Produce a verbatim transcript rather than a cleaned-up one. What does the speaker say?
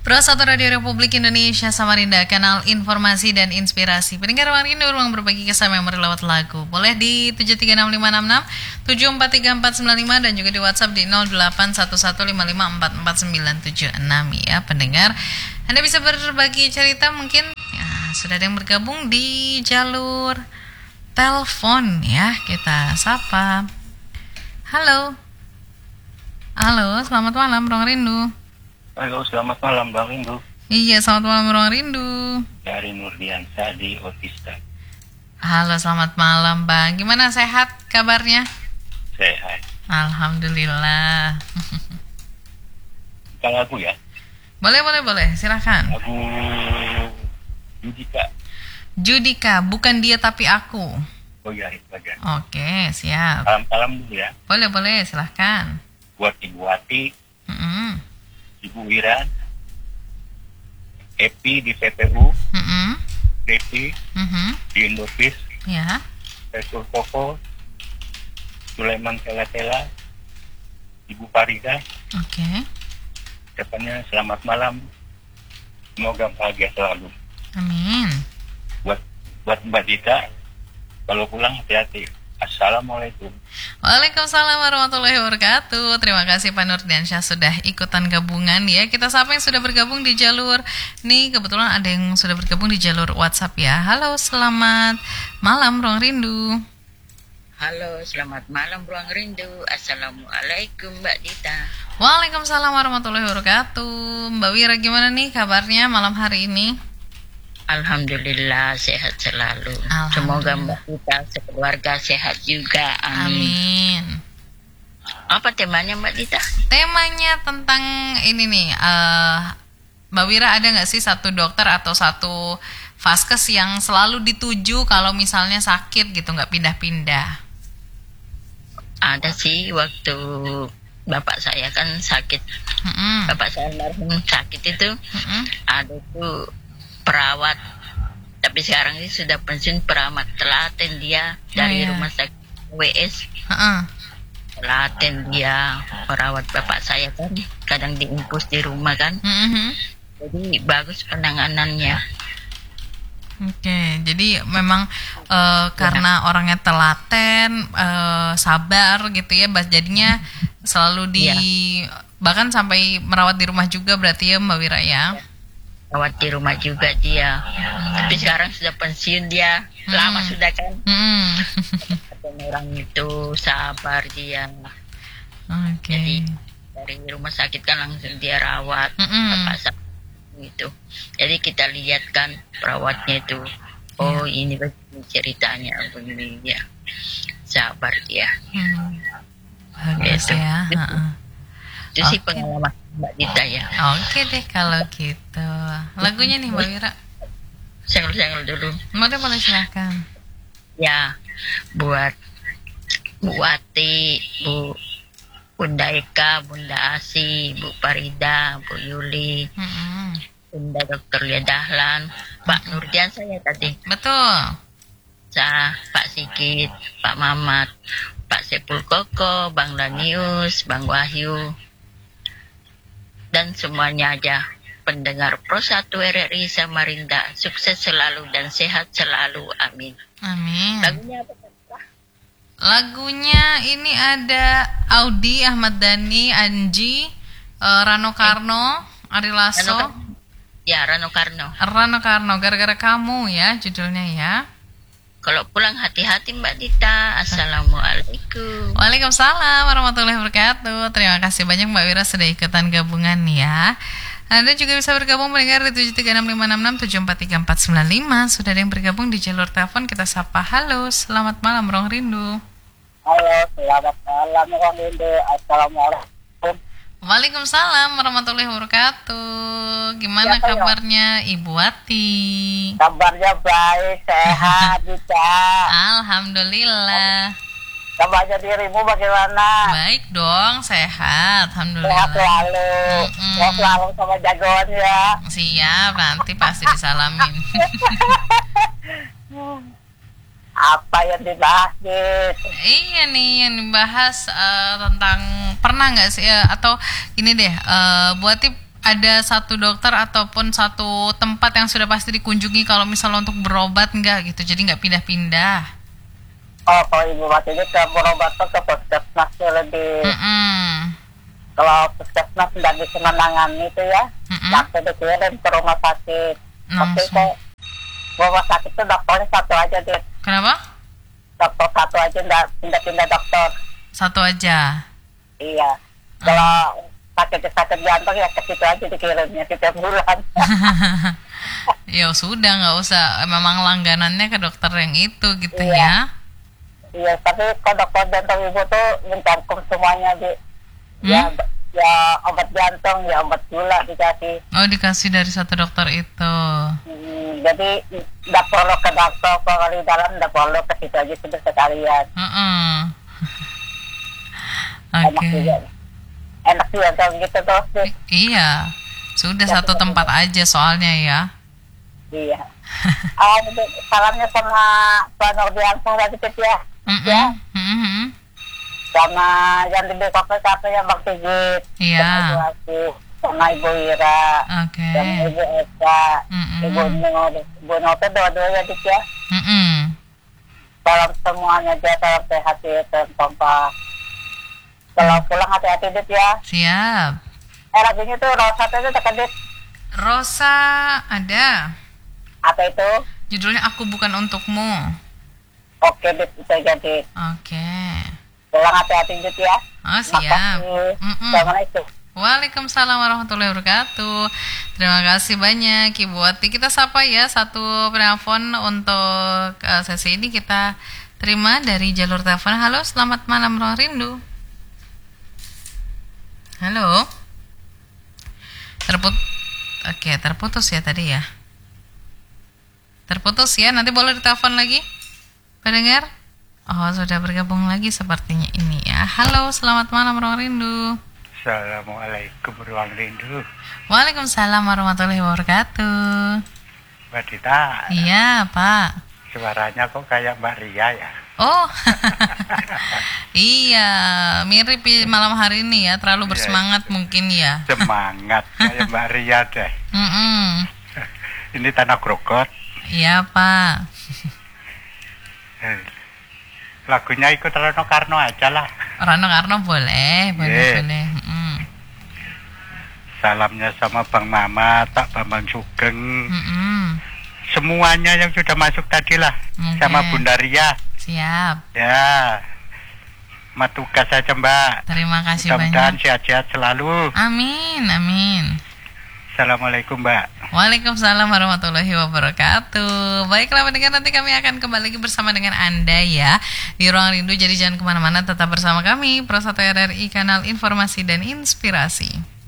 Pro satu Radio Republik Indonesia Samarinda, kanal informasi dan inspirasi. Pendengar hari ini ruang berbagi kisah memori lewat lagu. Boleh di tujuh tiga enam lima enam enam, tujuh empat tiga empat sembilan lima dan juga di WhatsApp di nol delapan satu satu lima lima empat empat sembilan tujuh enam ya pendengar. Anda bisa berbagi cerita mungkin ya, sudah ada yang bergabung di jalur telepon ya. Kita sapa. Halo. Halo, selamat malam Ruang Rindu. Halo, selamat malam Bang Rindu. Iya, selamat malam Ruang Rindu. Dari Nurdiansa di Otista. Halo, selamat malam Bang. Gimana, sehat kabarnya? Sehat. Alhamdulillah. Kita lagu ya? Boleh, boleh, boleh. Silakan. Lagu Judika. Judika, bukan dia tapi aku. Oh iya, itu aja. Oke, siap. Salam-salam dulu ya. Boleh, boleh. Silakan. Buat Ibu Wati, Mm-mm. Ibu Wira, Epi di P P U, Mm-mm. Depi Mm-mm. di Indofis, Ya. Resul Koko, Sulaiman Tela-Tela, Ibu Farida. Oke. Depannya selamat malam. Semoga bahagia selalu. Amin. Buat buat Mbak Dita, kalau pulang hati-hati. Assalamualaikum. Waalaikumsalam warahmatullahi wabarakatuh. Terima kasih Pak Nurdiansyah sudah ikutan gabungan ya. Kita sapa yang sudah bergabung di jalur. Nih kebetulan ada yang sudah bergabung di jalur WhatsApp ya. Halo, selamat malam Ruang Rindu. Halo, selamat malam Ruang Rindu. Assalamualaikum Mbak Dita. Waalaikumsalam warahmatullahi wabarakatuh. Mbak Wira gimana nih kabarnya malam hari ini? Alhamdulillah sehat selalu. Semoga Mbak Dita sekeluarga sehat juga. Amin. Amin. Apa temanya Mbak Dita? Temanya tentang ini nih, uh, Mbak Wira ada nggak sih satu dokter atau satu vaskes yang selalu dituju kalau misalnya sakit gitu, nggak pindah-pindah? Ada sih, waktu bapak saya kan sakit. Mm-mm. Bapak saya almarhum sakit itu, Mm-mm. ada tuh perawat, tapi sekarang ini sudah pensiun, perawat telaten dia dari Oh, iya. rumah sakit W S. Uh-uh. Telaten dia merawat bapak saya kan, kadang diinfus di rumah kan, Mm-hmm. jadi bagus penanganannya. Oke, jadi memang uh, karena orangnya telaten, uh, sabar gitu ya, Mbak, jadinya selalu di Iya. bahkan sampai merawat di rumah juga berarti ya Mbak Wira ya. Rawat di rumah juga dia, tapi sekarang sudah pensiun dia, Hmm. lama sudah kan. Mm. Dan orang itu sabar dia, Oke. jadi dari rumah sakit kan langsung dia rawat Mm-mm. bapak saya gitu. Jadi kita lihat kan perawatnya itu, oh ini begini ceritanya, begini ya, sabar dia. Hmm. Bagus Gitu. ya. Heeh. Itu sih Oke. pengalaman Mbak Dita ya. Oke deh kalau gitu. Lagunya nih Mbak Wira. Senggol-senggol dulu. Boleh boleh silakan. Ya, buat Bu Wati, Bu Bunda Eka, Bunda Asi, Bu Farida, Bu Yuli, Mm-mm. Bunda Dokter Lia Dahlan, Pak Nurdian saya tadi, Betul. saya, Pak Sigit, Pak Mamat, Pak Sepul Koko, Bang Danius, Bang Wahyu, dan semuanya aja pendengar Pro satu R R I Samarinda, sukses selalu dan sehat selalu, amin. Amin. Lagunya apa? Lagunya ini ada Audi, Ahmad Dhani, Anji, eh, Rano Karno, Ari Lasso, Rano Karno. Ya, Rano Karno. Rano Karno, gara-gara kamu ya judulnya ya. Kalau pulang hati-hati Mbak Dita. Assalamualaikum. Waalaikumsalam warahmatullahi wabarakatuh. Terima kasih banyak Mbak Wira sudah ikutan gabungan ya. Anda juga bisa bergabung mendengar di tujuh tiga enam lima enam enam tujuh empat tiga empat sembilan lima. Sudah ada yang bergabung di jalur telepon, kita sapa. Halo, selamat malam Ruang Rindu. Halo, selamat malam Ruang Rindu. Assalamualaikum. Waalaikumsalam warahmatullahi wabarakatuh. Gimana Siapa ya? kabarnya Ibu Wati? Kabarnya baik, sehat juga. Alhamdulillah. Kabarnya dirimu bagaimana? Baik dong, sehat. Sehat Alhamdulillah. selalu. Mm-mm. Sehat selalu sama jagoan ya. Siap, nanti pasti disalamin. Apa yang dibahas Dit? Iya nih yang dibahas eh, tentang pernah nggak sih eh, atau ini deh eh, buat tip ada satu dokter ataupun satu tempat yang sudah pasti dikunjungi kalau misalnya untuk berobat enggak gitu, jadi nggak pindah-pindah? Oh, kalau ibu mati itu ke berobat tuh ke puskesmas tuh lebih. Mm-mm. Kalau puskesmas nggak bisa menangani itu ya, Mm-mm. langsung dikirim ke rumah sakit. Oke, Langsung. kok rumah sakit tuh dokternya satu aja deh. Kenapa? Dokter satu aja, nggak pindah-pindah dokter. Satu aja. Iya. Kalau sakit sakit jantung ya ke situ aja dikirimnya setiap bulan. Ya sudah, nggak usah, memang langganannya ke dokter yang itu gitu Iya. ya. Iya, tapi kalau dokter jantung ibu tuh mencakup semuanya di. Hmm? Ya, ya obat jantung, ya obat gula dikasih. Oh, dikasih dari satu dokter itu. Hmm, jadi nggak perlu ke dokter kalau di dalam, nggak perlu ke situ aja sudah sekalian. Heeh. Enak Oke. juga. Enak juga kalau gitu terus. deh. I- Iya. Sudah satu tempat aja soalnya ya. Iya. Ah, itu salamnya sama Tuan Nordiansa tadi Cip, ya. Mm-mm. Ya. Mm-mm. Sama yang di Kopi katanya Bang Sigit. Iya. Sama Ibu Asi, sama Ibu Ira, Oke. sama Ibu Eka, Mm-mm. Ibu Nur, Ibu Nur itu dua-duanya Cip, ya. Mm-mm. Salam semuanya aja, salam sehat ya, salam kompak. Kalau pulang hati-hati Dit ya. Siap. Eh lagunya tuh Rosa itu tekan Dit. Rosa ada. Apa itu? Judulnya Aku Bukan Untukmu. Oke Dit, itu aja Dit. Oke. Pulang hati-hati Dit ya. Oh, siap. Makasih. Mm-mm. Assalamualaikum. Waalaikumsalam warahmatullahi wabarakatuh. Terima kasih banyak Ibu Wati. Kita sapa ya satu penelpon untuk uh, sesi ini, kita terima dari jalur telepon. Halo, selamat malam Ruang Rindu. Halo. Terput Oke, terputus ya tadi ya. Terputus ya, nanti boleh ditelepon lagi. Pendengar? Oh, sudah bergabung lagi sepertinya ini ya. Halo, selamat malam Ruang Rindu. Assalamualaikum Ruang Rindu. Waalaikumsalam warahmatullahi wabarakatuh. Mbak Dita, Iya, Pak. suaranya kok kayak Mbak Ria ya? Oh, iya, mirip ya malam hari ini ya, terlalu Iya, bersemangat mungkin ya. Semangat kayak Mbak Ria deh. Mm-mm. Ini tanah Grogol. Iya, Pak. Eh, Lagunya ikut Rano Karno aja lah. Rano Karno boleh, boleh, Iya. boleh. Mm. Salamnya sama Bang Mamat, Pak Bambang Sugeng, Mm-mm. semuanya yang sudah masuk tadi lah. Oke. Sama Bunda Ria. Siap. Ya, matugas saja Mbak. Terima kasih Mudah-mudahan banyak. sehat-sehat selalu. Amin, amin. Assalamualaikum Mbak. Waalaikumsalam warahmatullahi wabarakatuh. Baiklah pendengar, nanti kami akan kembali lagi bersama dengan Anda ya di Ruang Rindu. Jadi jangan kemana-mana, tetap bersama kami Pro satu R R I, kanal informasi dan inspirasi.